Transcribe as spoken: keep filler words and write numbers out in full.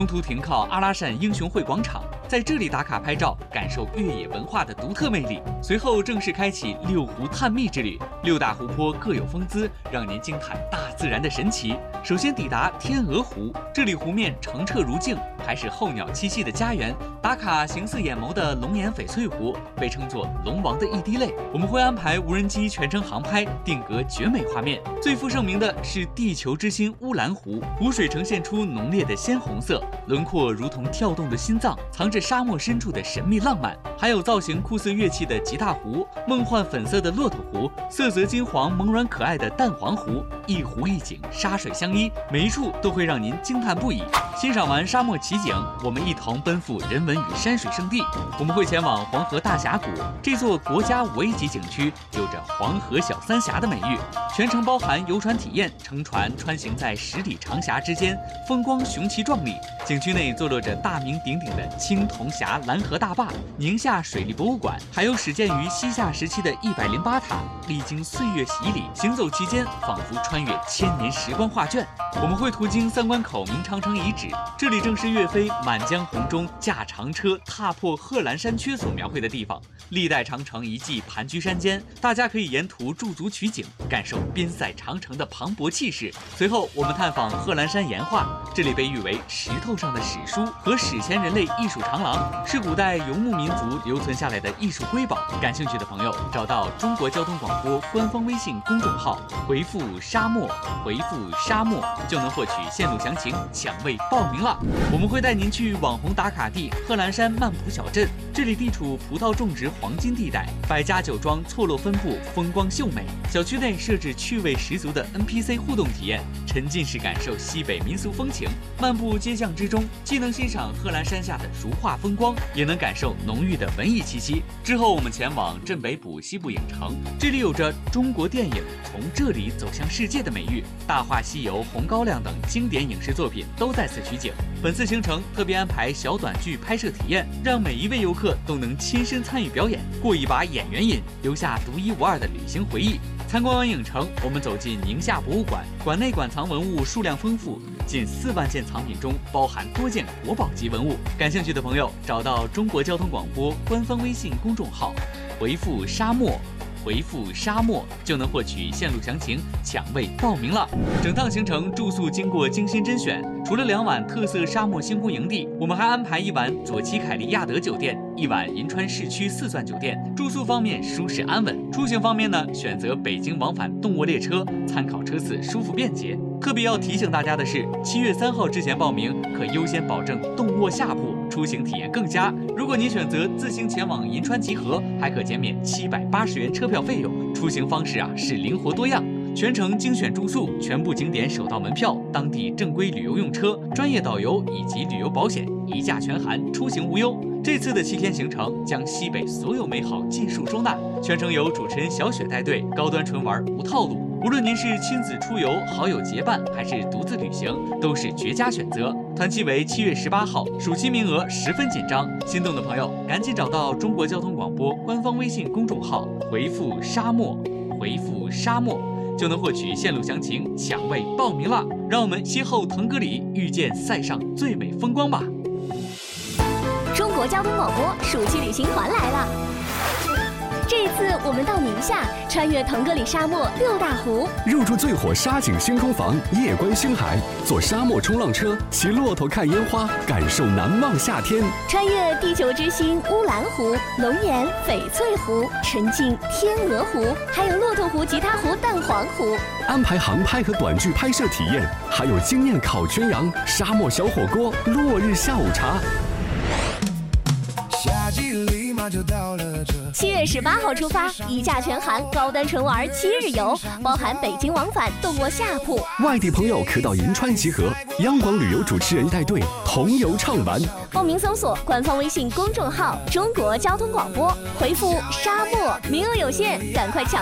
中途停靠阿拉善英雄会广场，在这里打卡拍照，感受越野文化的独特魅力。随后正式开启六湖探秘之旅，六大湖泊各有风姿，让您惊叹大自然的神奇。首先抵达天鹅湖，这里湖面澄澈如镜，还是候鸟栖息的家园。打卡形似眼眸的龙眼翡翠湖，被称作龙王的一滴泪。我们会安排无人机全程航拍，定格绝美画面。最负盛名的是地球之心乌兰湖，湖水呈现出浓烈的鲜红色，轮廓如同跳动的心脏，藏着沙漠深处的神秘浪漫。还有造型酷似乐器的吉大湖，梦幻粉色的骆驼湖，色泽金黄萌软可爱的蛋黄湖，一湖一景，沙水相依，每一处都会让您惊叹不已。欣赏完沙漠奇景，我们一同奔赴人文与山水圣地。我们会前往黄河大峡谷，这座国家五 A 级景区有着黄河小三峡的美誉，全程包含游船体验，乘船穿行在十里长峡之间，风光雄奇壮丽。景区内坐落着大名鼎鼎的青铜峡蓝河大坝、宁夏水利博物馆，还有始建于西夏时期的一百零八塔，历经岁月洗礼，行走期间仿佛穿越千年时光画卷。我们会途经三关口明长城遗址，这里正是岳飞《满江红》中驾长车踏破贺兰山缺所描绘的地方。历代长城遗迹盘踞山间，大家可以沿途驻足取景，感受边塞长城的磅礴气势。随后我们探访贺兰山岩画，这里被誉为石头上的史书和史前人类艺术长廊，是古代游牧民族留存下来的艺术瑰宝。感兴趣的朋友找到中国交通广播官方微信公众号，回复沙漠回复沙漠就能获取线路详情，抢位报名了。我们会带您去网红打卡地贺兰山曼浦小镇，这里地处葡萄种植黄金地带，百家酒庄错落分布，风光秀美。小区内设置趣味十足的 N P C 互动体验，沉浸式感受西北民俗风情。漫步街巷之中，既能欣赏贺兰山下的如画风光，也能感受浓郁的文艺气息。之后我们前往镇北堡西部影城，这里有着中国电影从这里走向世界的美誉，《大话西游》《红高粱》等经典影视作品都在此取景。本次行程特别安排小短剧拍摄体验，让每一位游客都能亲身参与表演，过一把演员瘾，留下独一无二的旅行回忆。参观完影城，我们走进宁夏博物馆，馆内馆藏文物数量丰富，近四万件藏品中包含多件国宝级文物。感兴趣的朋友找到中国交通广播官方微信公众号，回复沙漠回复沙漠就能获取线路详情，抢位报名了。整趟行程住宿经过精心甄选，除了两晚特色沙漠星空营地，我们还安排一晚左旗凯利亚德酒店，一晚银川市区四钻酒店。住宿方面舒适安稳，出行方面呢，选择北京往返动卧列车，参考车次舒服便捷。特别要提醒大家的是，七月三号之前报名可优先保证动卧下铺，出行体验更佳。如果您选择自行前往银川集合，还可减免七百八十元车票费用。出行方式啊是灵活多样，全程精选住宿，全部景点首到门票，当地正规旅游用车，专业导游以及旅游保险一价全含，出行无忧。这次的七天行程将西北所有美好尽数收纳，全程由主持人小雪带队，高端纯玩无套路。无论您是亲子出游、好友结伴，还是独自旅行，都是绝佳选择。团期为七月十八号，暑期名额十分紧张，心动的朋友赶紧找到中国交通广播官方微信公众号，回复沙漠，回复沙漠就能获取线路详情，抢位报名了。让我们邂逅腾格里，遇见塞上最美风光吧！ 中国交通广播暑期旅行团来了。这一次我们到宁夏，穿越腾格里沙漠六大湖， 入住最火沙景星空房，夜观星海，坐沙漠冲浪车，骑骆驼看烟花，感受难忘夏天。 穿越地球之心乌兰湖、龙眼翡翠湖，沉浸天鹅湖，还有骆驼湖、吉他湖、蛋黄湖。 安排航拍和短剧拍摄体验，还有惊艳烤全羊、沙漠小火锅、落日下午茶。 夏季立马就到了这。 七月十八号出发，一价全含，高端纯玩七日游，包含北京往返、动卧下铺。 外地朋友可到银川集合，央广旅游主持人带队，同游畅玩。 报名搜索官方微信公众号“中国交通广播”，回复“沙漠”，名额有限，赶快抢！